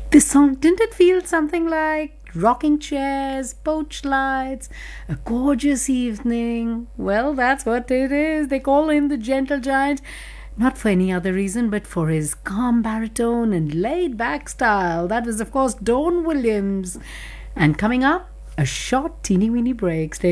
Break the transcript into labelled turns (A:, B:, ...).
A: This song, didn't it feel something like rocking chairs, porch lights, a gorgeous evening? Well, that's what it is. They call him the Gentle Giant, not for any other reason, but for his calm baritone and laid back style. That was, of course, Dawn Williams. And coming up, a short teeny weeny break. Stay